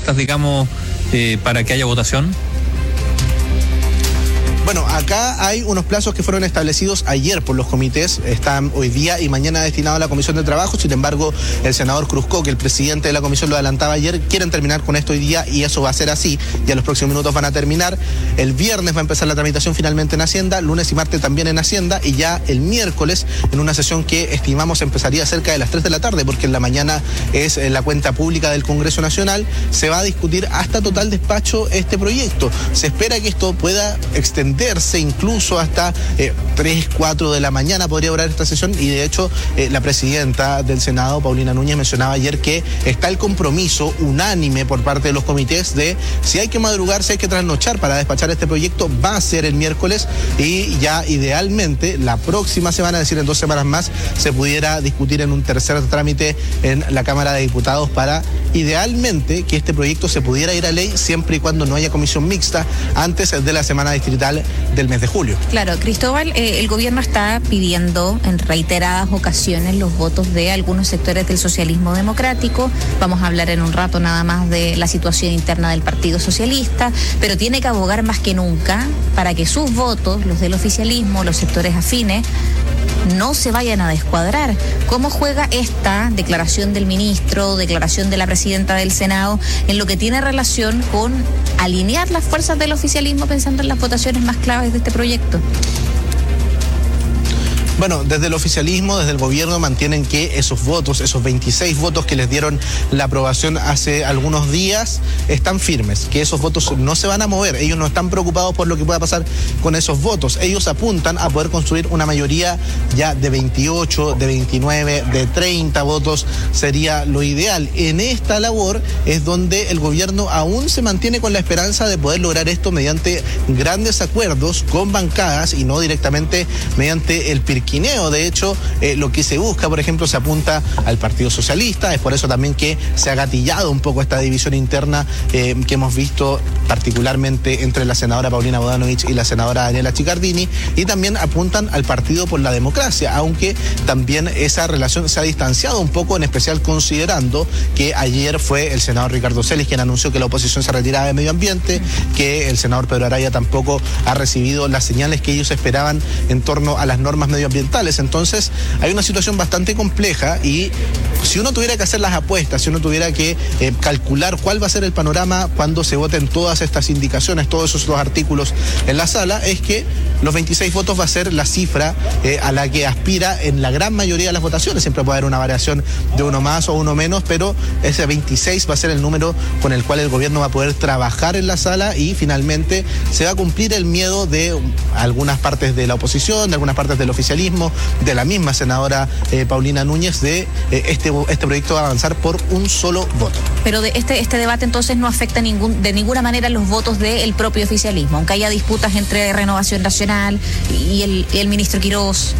abiertas, digamos, para que haya votación? Bueno, acá hay unos plazos que fueron establecidos ayer por los comités, están hoy día y mañana destinados a la Comisión de Trabajo. Sin embargo, el senador Cruzco, que el presidente de la comisión lo adelantaba ayer, quieren terminar con esto hoy día y eso va a ser así. Ya los próximos minutos van a terminar. El viernes va a empezar la tramitación finalmente en Hacienda, lunes y martes también en Hacienda, y ya el miércoles en una sesión que estimamos empezaría cerca de las 3 de la tarde, porque en la mañana es la cuenta pública del Congreso Nacional, se va a discutir hasta total despacho este proyecto. Se espera que esto pueda extenderse incluso hasta 3, 4 de la mañana podría durar esta sesión, y de hecho la presidenta del Senado, Paulina Núñez, mencionaba ayer que está el compromiso unánime por parte de los comités de si hay que madrugar, si hay que trasnochar para despachar este proyecto, va a ser el miércoles, y ya idealmente la próxima semana, es decir, en 2 semanas más, se pudiera discutir en un tercer trámite en la Cámara de Diputados para idealmente que este proyecto se pudiera ir a ley siempre y cuando no haya comisión mixta antes de la semana distrital del mes de julio. Claro, Cristóbal, el gobierno está pidiendo en reiteradas ocasiones los votos de algunos sectores del socialismo democrático. Vamos a hablar en un rato nada más de la situación interna del Partido Socialista, pero tiene que abogar más que nunca para que sus votos, los del oficialismo, los sectores afines, no se vayan a descuadrar. ¿Cómo juega esta declaración del ministro, declaración de la presidenta del Senado, en lo que tiene relación con alinear las fuerzas del oficialismo pensando en las votaciones más claves de este proyecto? Bueno, desde el oficialismo, desde el gobierno, mantienen que esos votos, esos 26 votos que les dieron la aprobación hace algunos días, están firmes, que esos votos no se van a mover. Ellos no están preocupados por lo que pueda pasar con esos votos. Ellos apuntan a poder construir una mayoría ya de 28, de 29, de 30 votos, sería lo ideal. En esta labor es donde el gobierno aún se mantiene con la esperanza de poder lograr esto mediante grandes acuerdos con bancadas y no directamente mediante el pirquineo. De hecho, lo que se busca, por ejemplo, se apunta al Partido Socialista. Es por eso también que se ha gatillado un poco esta división interna que hemos visto particularmente entre la senadora Paulina Bodanovich y la senadora Daniela Chiccardini, y también apuntan al Partido por la Democracia, aunque también esa relación se ha distanciado un poco, en especial considerando que ayer fue el senador Ricardo Celis quien anunció que la oposición se retiraba de medio ambiente, que el senador Pedro Araya tampoco ha recibido las señales que ellos esperaban en torno a las normas medioambientales. Entonces hay una situación bastante compleja, y si uno tuviera que hacer las apuestas, si uno tuviera que calcular cuál va a ser el panorama cuando se voten todas estas indicaciones, todos esos dos artículos en la sala, es que los 26 votos va a ser la cifra a la que aspira en la gran mayoría de las votaciones. Siempre puede haber una variación de uno más o uno menos, pero ese 26 va a ser el número con el cual el gobierno va a poder trabajar en la sala, y finalmente se va a cumplir el miedo de algunas partes de la oposición, de algunas partes del oficialismo, de la misma senadora Paulina Núñez, de este proyecto va a avanzar por un solo voto. Pero de este debate entonces no afecta de ninguna manera los votos del propio oficialismo, aunque haya disputas entre Renovación Nacional y el ministro Quirós.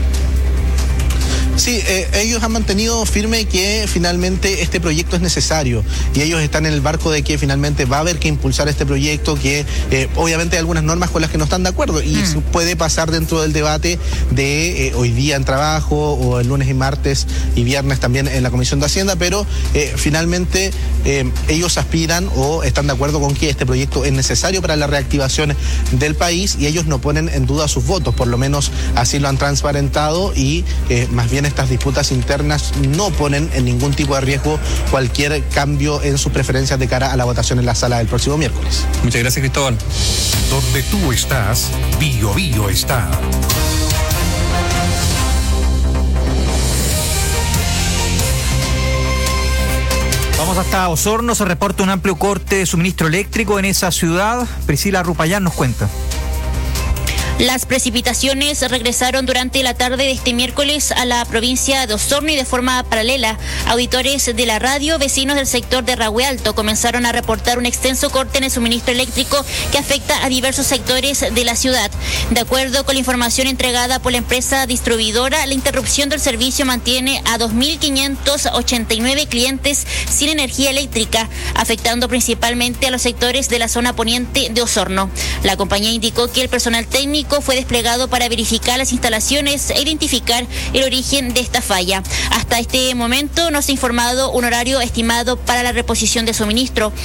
Sí, ellos han mantenido firme que finalmente este proyecto es necesario, y ellos están en el barco de que finalmente va a haber que impulsar este proyecto, que obviamente hay algunas normas con las que no están de acuerdo, y puede pasar dentro del debate de hoy día en trabajo, o el lunes y martes y viernes también en la Comisión de Hacienda, pero finalmente ellos aspiran o están de acuerdo con que este proyecto es necesario para la reactivación del país, y ellos no ponen en duda sus votos, por lo menos así lo han transparentado, y más bien estas disputas internas no ponen en ningún tipo de riesgo cualquier cambio en sus preferencias de cara a la votación en la sala del próximo miércoles. Muchas gracias, Cristóbal. Donde tú estás, Bio Bio está. Vamos hasta Osorno, se reporta un amplio corte de suministro eléctrico en esa ciudad. Priscila Rupayán nos cuenta. Las precipitaciones regresaron durante la tarde de este miércoles a la provincia de Osorno, y de forma paralela, auditores de la radio, vecinos del sector de Rahue Alto, comenzaron a reportar un extenso corte en el suministro eléctrico que afecta a diversos sectores de la ciudad. De acuerdo con la información entregada por la empresa distribuidora, la interrupción del servicio mantiene a 2.589 clientes sin energía eléctrica, afectando principalmente a los sectores de la zona poniente de Osorno. La compañía indicó que el personal técnico fue desplegado para verificar las instalaciones e identificar el origen de esta falla. Hasta este momento no se ha informado un horario estimado para la reposición de suministro.